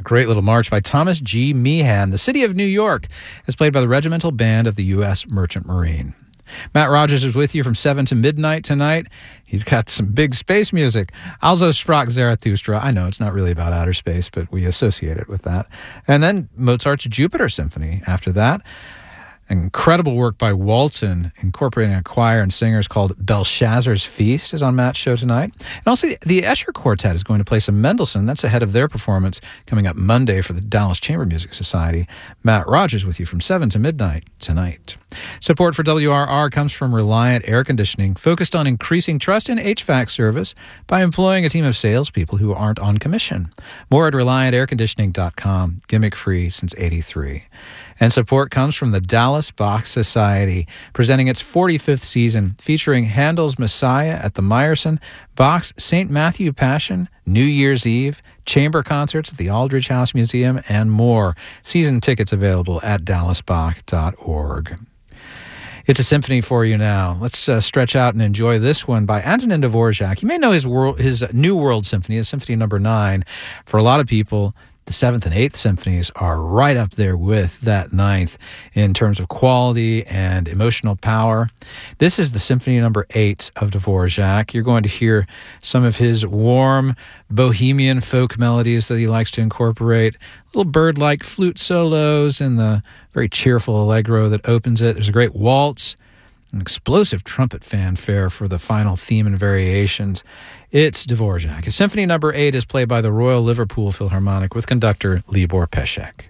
great little march by Thomas G. Meehan. The City of New York is played by the Regimental Band of the U.S. Merchant Marine. Matt Rogers is with you from 7 to midnight tonight. He's got some big space music. Also sprach Zarathustra. I know it's not really about outer space, but we associate it with that. And then Mozart's Jupiter Symphony after that. Incredible work by Walton, incorporating a choir and singers called Belshazzar's Feast, is on Matt's show tonight. And also the Escher Quartet is going to play some Mendelssohn. That's ahead of their performance coming up Monday for the Dallas Chamber Music Society. Matt Rogers with you from 7 to midnight tonight. Support for WRR comes from Reliant Air Conditioning, focused on increasing trust in HVAC service by employing a team of salespeople who aren't on commission. More at ReliantAirConditioning.com, gimmick-free since '83. And support comes from the Dallas Bach Society, presenting its 45th season, featuring Handel's Messiah at the Meyerson, Bach's St. Matthew Passion, New Year's Eve, chamber concerts at the Aldrich House Museum, and more. Season tickets available at dallasbach.org. It's a symphony for you now. Let's stretch out and enjoy this one by Antonin Dvorak. You may know his New World Symphony, his Symphony No. 9. For a lot of people, the 7th and 8th symphonies are right up there with that 9th in terms of quality and emotional power. This is the Symphony No. 8 of Dvorak. You're going to hear some of his warm bohemian folk melodies that he likes to incorporate, little bird-like flute solos and the very cheerful allegro that opens it. There's a great waltz, an explosive trumpet fanfare for the final theme and variations. It's Dvorak. His Symphony No. 8 is played by the Royal Liverpool Philharmonic with conductor Libor Pesek.